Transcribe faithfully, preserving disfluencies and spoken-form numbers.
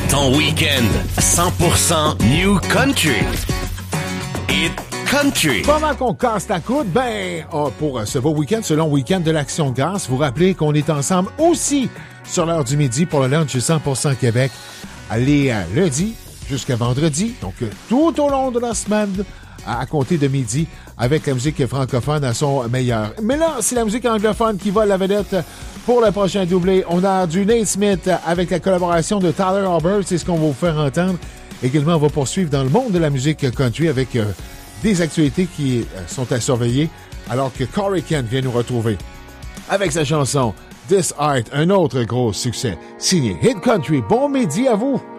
Ton week-end cent pour cent New Country. Hit Country. Pendant qu'on casse la croûte, ben, oh, pour ce beau week-end, ce long week-end de l'Action de grâce, vous rappelez qu'on est ensemble aussi sur l'heure du midi pour le lunch du cent pour cent Québec. Allez, euh, lundi jusqu'à vendredi, donc euh, tout au long de la semaine, à, à compter de midi, avec la musique francophone à son meilleur. Mais là, c'est la musique anglophone qui vole la vedette pour le prochain doublé. On a du Nate Smith avec la collaboration de Tyler Albert, c'est ce qu'on va vous faire entendre. Également, on va poursuivre dans le monde de la musique country avec euh, des actualités qui euh, sont à surveiller, alors que Corey Kent vient nous retrouver avec sa chanson This Art, un autre gros succès signé Hit Country. Bon midi à vous!